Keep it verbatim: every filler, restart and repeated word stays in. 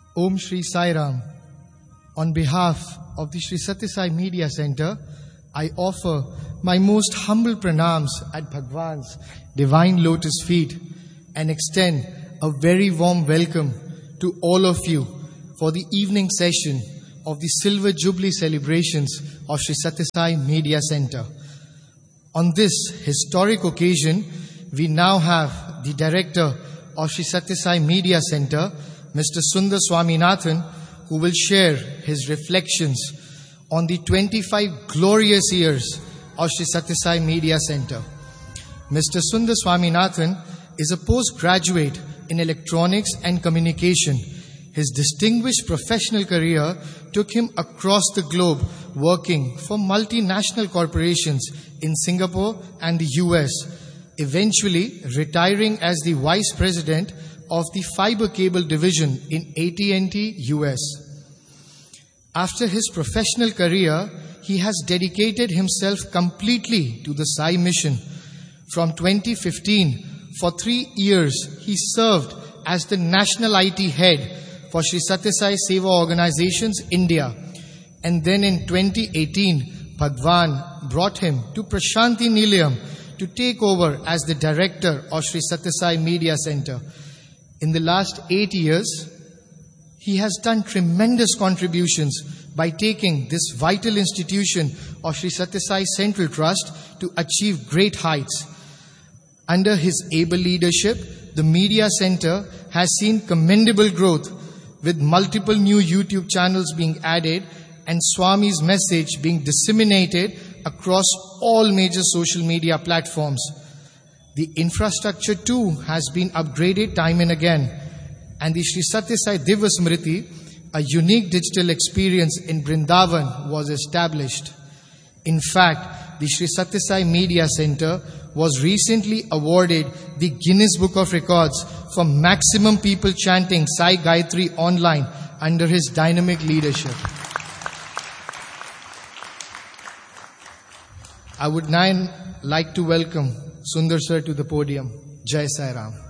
Om Shri Sai Ram. On behalf of the Shri Sathya Sai Media Center, I offer my most humble pranams at Bhagwan's divine lotus feet and extend a very warm welcome to all of you for the evening session of the Silver Jubilee celebrations of Shri Sathya Sai Media Center. On this historic occasion, we now have the Director of Shri Sathya Sai Media Center, Mister Sundar Swaminathan, who will share his reflections on the twenty-five glorious years of Shri Sathya Sai Media Center. Mister Sundar Swaminathan is a postgraduate in electronics and communication. His distinguished professional career took him across the globe, working for multinational corporations in Singapore and the U S, eventually retiring as the Vice President of the Fiber Cable Division in A T and T U S. After his professional career, he has dedicated himself completely to the Sai mission. From twenty fifteen, for three years, he served as the National I T Head for Shri Sathya Sai Seva Organizations India. And then in twenty eighteen, Bhagwan brought him to Prashanti Nilayam to take over as the Director of Shri Sathya Sai Media Center. In the last eight years, he has done tremendous contributions by taking this vital institution of Shri Sathya Sai Central Trust to achieve great heights. Under his able leadership, the Media Center has seen commendable growth, with multiple new YouTube channels being added and Swami's message being disseminated across all major social media platforms. The infrastructure too has been upgraded time and again, and the Shri Sathya Sai Divya Smriti, a unique digital experience in Vrindavan, was established. In fact, the Shri Sathya Sai Media Center was recently awarded the Guinness Book of Records for maximum people chanting Sai Gayatri online under his dynamic leadership. I would now like to welcome Sundar sir to the podium. Jai Sai Ram.